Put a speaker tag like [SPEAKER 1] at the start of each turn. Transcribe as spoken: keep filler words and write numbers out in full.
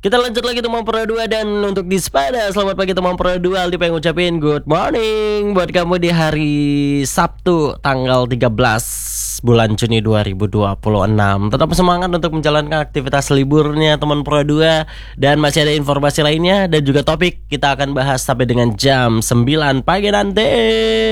[SPEAKER 1] Kita lanjut lagi teman Pro dua. Dan untuk di Spada, selamat pagi teman Pro dua. Aldi pengen ngucapin good morning buat kamu di hari Sabtu tanggal tiga belas bulan Juni dua ribu dua puluh enam. Tetap semangat untuk menjalankan aktivitas liburnya teman Pro dua. Dan masih ada informasi lainnya dan juga topik kita akan bahas sampai dengan jam sembilan pagi nanti.